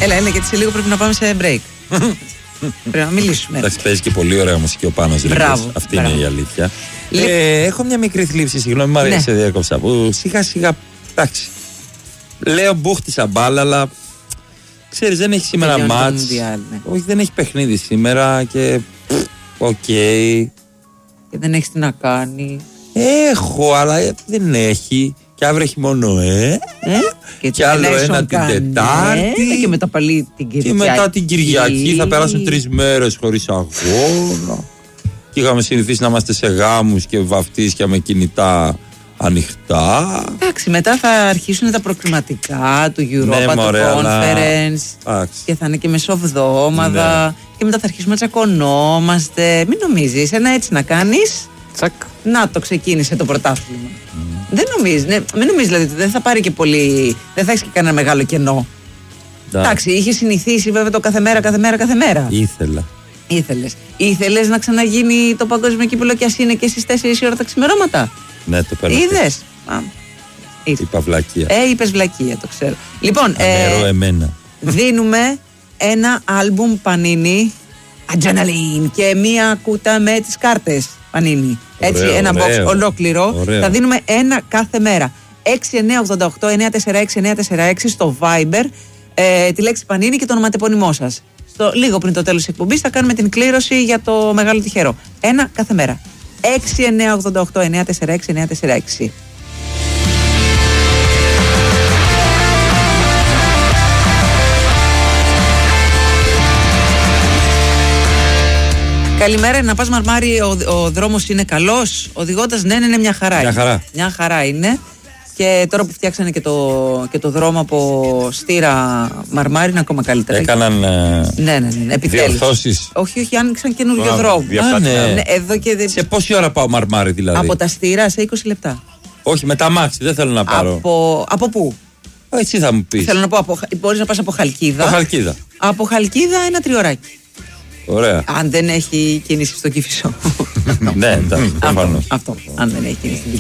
Έλα, γιατί σε λίγο πρέπει να πάμε σε break. Πρέπει να μιλήσουμε. Εντάξει, παίζει και πολύ ωραία μουσική ο Πάνος. Μπράβο. Αυτή είναι η αλήθεια. Έχω μια μικρή θλίψη, συγγνώμη, μου αρέσει, σε διάκοψα. Που σιγά σιγά. Εντάξει. Λέω μπούχτισα μπάλα, αλλά ξέρεις, δεν έχει σήμερα μάτς. Όχι, δεν έχει παιχνίδι σήμερα και. Οκ. Και δεν έχει τι να κάνει. Έχω, αλλά δεν έχει. Και αύριο έχει μόνο και άλλο ένα την Τετάρτη. Και μετά πάλι την Κυριακή. Και μετά την Κυριακή θα περάσουν 3 μέρες χωρίς αγώνα. Και είχαμε συνηθίσει να είμαστε σε γάμους και βαφτίσια με κινητά ανοιχτά. Εντάξει, μετά θα αρχίσουν τα προκριματικά του Europa, του Conference. Και θα είναι και μεσοβδόμαδα. Και μετά θα αρχίσουμε να τσακωνόμαστε. Μην νομίζεις, ένα έτσι να κάνεις. Τσακ. Να το ξεκίνησε το πρωτάθλημα. Δεν νομίζεις, μην νομίζεις δηλαδή ότι δεν θα πάρει και πολύ. Δεν θα έχεις και κανένα μεγάλο κενό. Εντάξει, είχε συνηθίσει βέβαια το κάθε μέρα. Ήθελες να ξαναγίνει το παγκόσμιο κύπελλο και ας είναι και στις 4 η ώρα τα ξημερώματα. Ναι, το παίρνω. Είδες. Είπα βλακεία. Είπες βλακεία, το ξέρω. Λοιπόν, εμένα. δίνουμε ένα άλμπουμ Πανίνι Adrenaline και μία κούτα με τις κάρτες Πανίνι. Έτσι, ένα box ολόκληρο. Θα δίνουμε ένα κάθε μέρα. 6988-946-946 στο Viber, τη λέξη Πανίνι και το ονοματεπώνυμό σας. Λίγο πριν το τέλος της εκπομπής θα κάνουμε την κλήρωση για το μεγάλο τυχερό. Ένα κάθε μέρα. 6988-946-946. Καλημέρα, να πας Μαρμάρι, ο δρόμος είναι καλός. Οδηγώντας, ναι, είναι μια χαρά. Μια χαρά είναι. Και τώρα που φτιάξανε και το δρόμο από Στήρα Μαρμάρι είναι ακόμα καλύτερα. Έκαναν διορθώσεις. Όχι, άνοιξαν καινούριο δρόμο. Σε πόση ώρα πάω Μαρμάρι δηλαδή? Από τα Στήρα σε 20 λεπτά. Όχι, με τα μάξι, δεν θέλω να πάρω. Από πού? Έτσι θα μου πεις. Θέλω να πω, μπορείς να πας από Χαλκίδα. Από Χαλκίδα ένα τριωράκι. Ωραία. Αν δεν έχει κίνηση στο Κηφισό. Ναι, εντάξει, προφανώς. Αυτό, αν δεν έχει κίνηση.